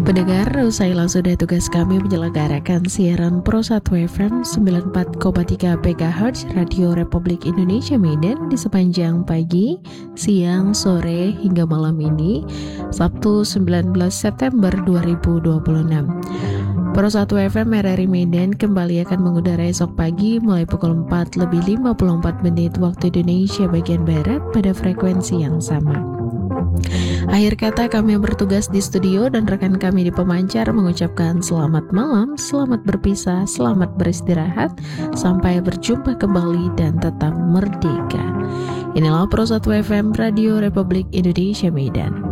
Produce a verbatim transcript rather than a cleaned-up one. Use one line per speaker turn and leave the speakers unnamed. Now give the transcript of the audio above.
Pendengar, usai langsung dari tugas kami menyelenggarakan siaran Pro satu F M sembilan puluh empat koma tiga MHz Radio Republik Indonesia Medan di sepanjang pagi, siang, sore, hingga malam ini, Sabtu sembilan belas September dua ribu dua puluh enam. Pro satu F M R R I Medan kembali akan mengudara esok pagi mulai pukul empat lebih lima puluh empat menit waktu Indonesia bagian Barat pada frekuensi yang sama. Akhir kata, kami yang bertugas di studio dan rekan kami di pemancar mengucapkan selamat malam, selamat berpisah, selamat beristirahat, sampai berjumpa kembali dan tetap merdeka. Inilah Pro satu F M Radio Republik Indonesia Medan.